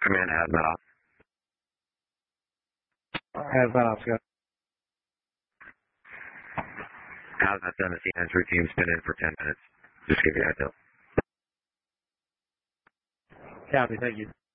Command hazmat off. Hazmat off, go. Hazmat 17 entry team's been in for 10 minutes. Just give you a heads up. Copy, thank you.